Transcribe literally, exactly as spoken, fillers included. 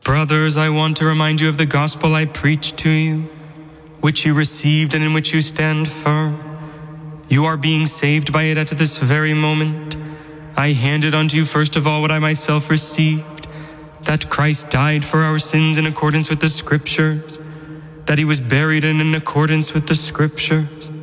Brothers, I want to remind you of the gospel I preached to you, which you received and in which you stand firm. You are being saved by it at this very moment. I handed unto you first of all what I myself received, that Christ died for our sins in accordance with the Scriptures, that he was buried in, in accordance with the Scriptures,